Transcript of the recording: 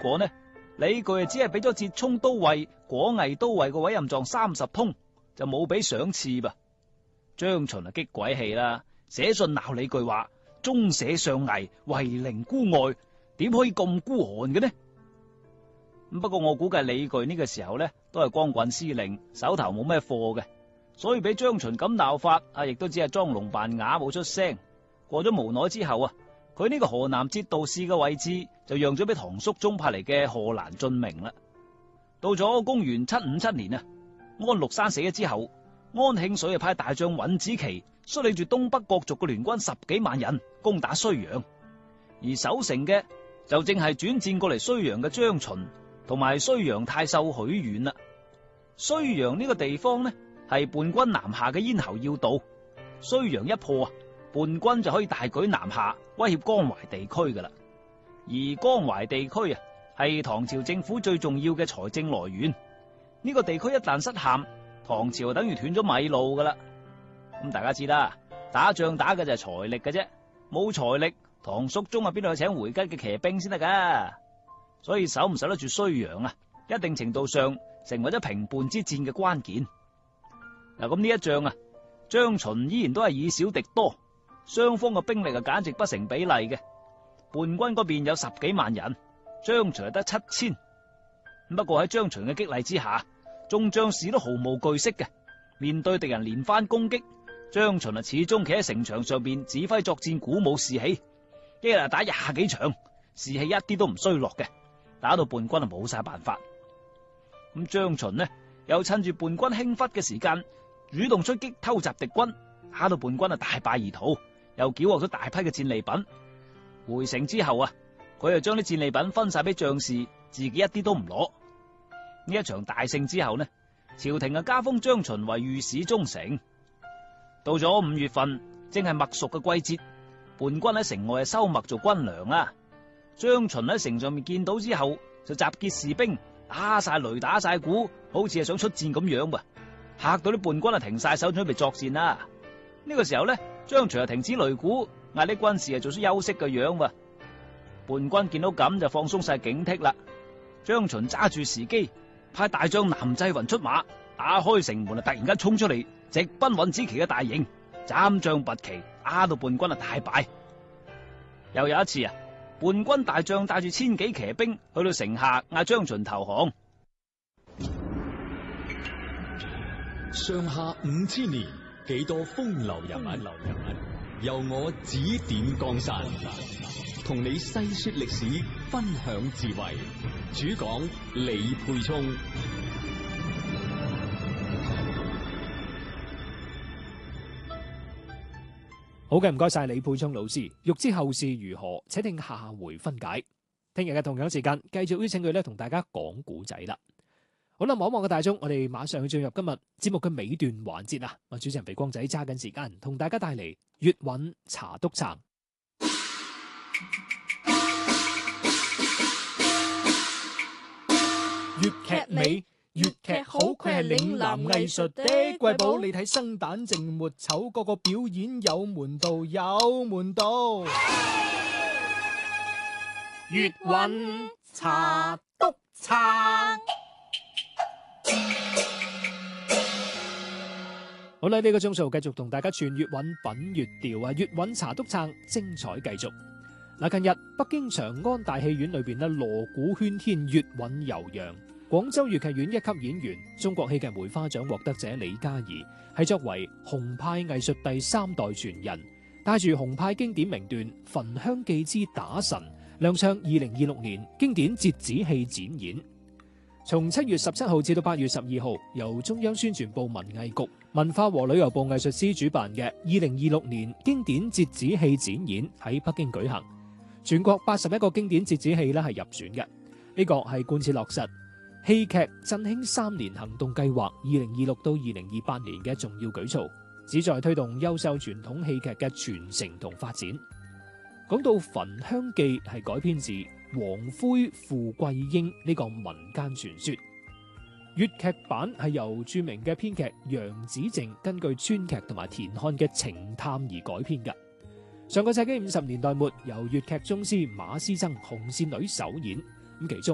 果呢，李鉅只係俾咗折衝都尉、果毅都尉個委任狀30通，就冇俾賞賜噃。張巡激鬼氣啦，寫信鬧李鉅話：中舍上危，為陵孤外，點可以咁孤寒嘅呢？不過我估計李鉅呢個時候呢，都係光棍司令，手頭冇咩貨嘅，所以俾張巡咁鬧法，亦都只係裝聾扮啞冇出聲。過咗無奈之後啊，佢呢個河南節度使嘅位置就讓咗俾唐肅宗派嚟嘅賀蘭進明啦。到咗公元757年啊，安祿山死咗之後，安慶緒派大將尹子奇率領住東北各族嘅聯軍10幾萬人攻打睢陽，而守城嘅就正係轉戰過嚟睢陽嘅張巡同埋睢陽太守許遠啦。睢陽呢個地方呢，係叛軍南下嘅咽喉要道，睢陽一破啊，叛軍就可以大舉南下威脅江淮地區噶啦。而江淮地區啊，係唐朝政府最重要嘅財政來源，呢個地區一旦失陷，唐朝就等於斷咗米路噶啦。咁大家知啦，打仗打嘅就係財力嘅啫，冇財力，唐肅宗邊度去請回吉嘅騎兵先得噶？所以守唔守得住睢陽啊，一定程度上成為咗平叛之戰嘅關鍵。嗱，咁呢一仗啊，張巡依然都係以少敵多，雙方嘅兵力簡直不成比例嘅。叛軍嗰邊有10幾萬人，張巡係得7000。不過喺張巡嘅激勵之下，眾將士都毫無懼色嘅。面對敵人連番攻擊，張巡始終企喺城牆上邊指揮作戰，鼓舞士氣。一日打20幾場，士氣一啲都唔衰落嘅。打到叛軍冇晒辦法。咁張巡呢，又趁住叛軍輕忽嘅時間，主動出擊偷襲敵軍，打到叛軍大敗而逃，又繳獲咗大批嘅戰利品。回城之後啊，佢又將啲戰利品分晒俾將士，自己一啲都唔攞。呢一場大勝之後呢，朝廷加封張巡為御史中丞。到咗5月份，正係麥熟嘅季節，叛軍喺城外收麥做軍糧啊。張巡喺城上面見到之後，就集結士兵，打晒擂打晒鼓，好似係想出戰咁樣噃，嚇到啲叛軍停晒手準備作戰啦。呢個時候呢，張巡停止擂鼓，嗌啲軍士做出休息嘅樣噃。叛軍見到咁就放鬆晒警惕啦。張巡揸住時機，派大將南濟雲出馬，打開城門突然間衝出嚟，直奔尹子奇嘅大營，斬將拔旗，打到叛軍大敗。又有一次啊，叛軍大將帶住1000幾騎兵去到城下，嗌張巡投降。 上下5000年，幾多風流人物，由我指點江山，同你細說歷史，分享智慧。主講李沛聰。 好嘅，唔該晒李沛聰老師。欲知後事如何，且聽下回分解。聽日嘅同樣時間，繼續邀請佢同大家講古仔啦。好啦，望一望個大鐘，我哋馬上去進入今日節目嘅尾段環節啦。主持人肥光仔揸緊時間，同大家帶嚟粵韻茶篤撐。粵劇美，粵劇好，佢係嶺南藝術的瑰寶。你睇生旦淨末丑，個個表演有門道，有門道。粵韻茶篤撐。好啦，呢個鐘數繼續同大家串粵韻品粵調啊！粵韻茶篤撐，精彩繼續。嗱，近日北京長安大戲院裏邊咧，鑼鼓喧天，粵韻悠揚。廣州粵劇院一級演員、中國戲劇梅花獎獲得者李嘉怡，係作為洪派藝術第3代傳人，帶住洪派經典名段《焚香記之打神》，亮相2026年經典折子戲展演。從7月17號至到8月12號，由中央宣傳部文藝局、文化和旅遊部藝術司主辦嘅2026年經典折子戲展演喺北京舉行。全國81個經典折子戲咧係入選嘅，呢個係貫徹落實戲劇振興3年行動計劃2026到2028年嘅重要舉措，旨在推動優秀傳統戲劇嘅傳承同發展。講到《焚香記》係改編自王魁負桂英呢個民間傳說，粵劇版係由著名嘅編劇楊子靖根據川劇同埋田漢嘅情探而改編嘅。上個世紀50年代末，由粵劇宗師馬師曾、紅線女首演，咁其中